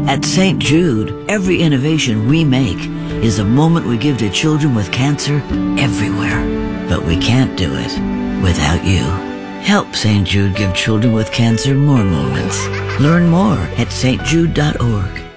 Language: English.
At St. Jude, every innovation we make is a moment we give to children with cancer everywhere. But we can't do it without you. Help St. Jude give children with cancer more moments. Learn more at stjude.org.